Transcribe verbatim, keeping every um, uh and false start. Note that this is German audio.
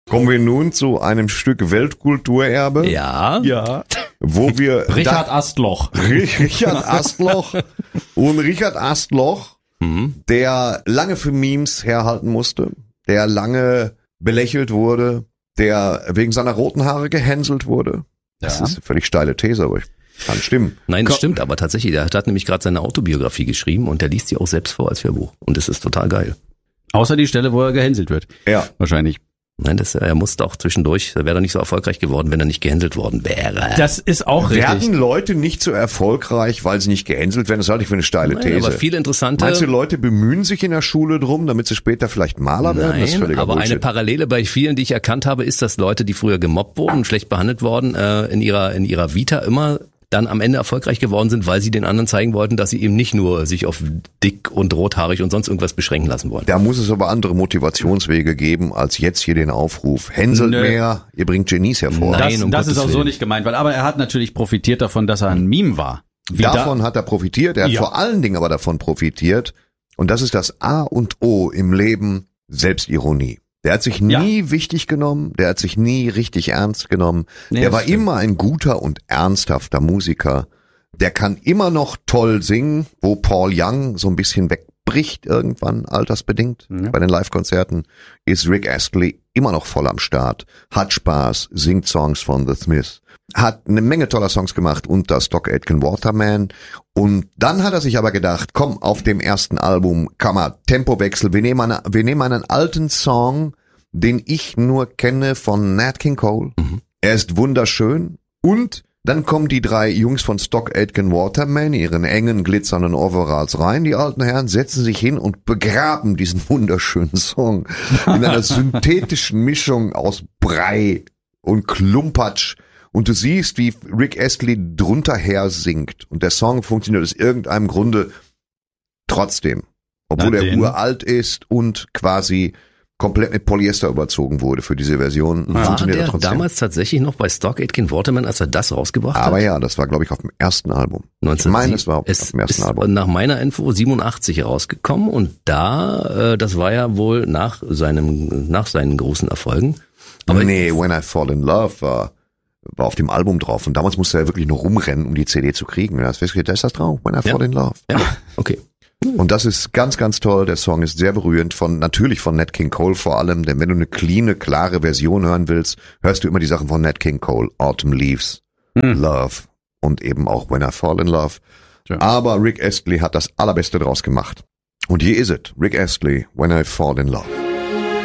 Kommen wir nun zu einem Stück Weltkulturerbe. Ja. Ja. Wo wir Richard Astloch. Richard Astloch und Richard Astloch, Mhm. der lange für Memes herhalten musste, der lange belächelt wurde, der wegen seiner roten Haare gehänselt wurde. Das Ja. ist eine völlig steile These, aber ich kann stimmen. Nein, das stimmt aber tatsächlich. Der hat nämlich gerade seine Autobiografie geschrieben und der liest sie auch selbst vor als Hörbuch. Und das ist total geil. Außer die Stelle, wo er gehänselt wird. Ja. Wahrscheinlich. Nein, das, er musste auch zwischendurch, er wäre doch nicht so erfolgreich geworden, wenn er nicht gehänselt worden wäre. Das ist auch Werden richtig. Leute nicht so erfolgreich, weil sie nicht gehänselt werden? Das halte ich für eine steile Nein, These. aber viel interessante... Meinst du, Leute bemühen sich in der Schule drum, damit sie später vielleicht Maler werden? Das ist Nein, völliger aber Bullshit. eine Parallele bei vielen, die ich erkannt habe, ist, dass Leute, die früher gemobbt wurden und schlecht behandelt worden, äh, in ihrer in ihrer Vita immer dann am Ende erfolgreich geworden sind, weil sie den anderen zeigen wollten, dass sie eben nicht nur sich auf dick und rothaarig und sonst irgendwas beschränken lassen wollen. Da muss es aber andere Motivationswege geben, als jetzt hier den Aufruf. Hänselt Nö. mehr, ihr bringt Genies hervor. Nein. Das, um das ist Gottes auch so Willen. nicht gemeint, weil aber er hat natürlich profitiert davon, dass er ein Meme war. Wie Davon hat er profitiert. Er hat Ja. vor allen Dingen aber davon profitiert. Und das ist das A und O im Leben, Selbstironie. Der hat sich Ja. nie wichtig genommen, der hat sich nie richtig ernst genommen. Nee, der das war stimmt. immer ein guter und ernsthafter Musiker. Der kann immer noch toll singen, wo Paul Young so ein bisschen wegbricht irgendwann, altersbedingt. Ja. Bei den Live-Konzerten ist Rick Astley immer noch voll am Start, hat Spaß, singt Songs von The Smiths, hat eine Menge toller Songs gemacht unter Stock Aitken Waterman. Und dann hat er sich aber gedacht, komm, auf dem ersten Album kann man Tempowechsel. Wir nehmen, eine, wir nehmen einen alten Song, den ich nur kenne von Nat King Cole. Mhm. Er ist wunderschön und dann kommen die drei Jungs von Stock Aitken Waterman, ihren engen, glitzernden Overalls rein. Die alten Herren setzen sich hin und begraben diesen wunderschönen Song in einer synthetischen Mischung aus Brei und Klumpatsch. Und du siehst, wie Rick Astley drunter her singt. Und der Song funktioniert aus irgendeinem Grunde trotzdem. Obwohl Na er denn. uralt ist und quasi komplett mit Polyester überzogen wurde für diese Version. War Funktioniert er der trotzdem. damals tatsächlich noch bei Stock Aitken Waterman, als er das rausgebracht Aber hat? ja, das war, glaube ich, auf dem ersten Album. neunzehn Ich meine, es war auf, es auf dem ersten ist Album. nach meiner Info siebenundachtzig rausgekommen und da, äh, das war ja wohl nach seinem, nach seinen großen Erfolgen. Aber nee, When I Fall in Love war, war auf dem Album drauf. Und damals musste er wirklich nur rumrennen, um die C D zu kriegen. Da ist das drauf, When I Fall Ja. in Love. ja, okay. Und das ist ganz, ganz toll. Der Song ist sehr berührend von, natürlich von Nat King Cole vor allem, denn wenn du eine cleane, klare Version hören willst, hörst du immer die Sachen von Nat King Cole. Autumn Leaves, Hm. Love und eben auch When I Fall in Love. Ja. Aber Rick Astley hat das Allerbeste draus gemacht. Und hier ist es. Rick Astley, When I Fall in Love.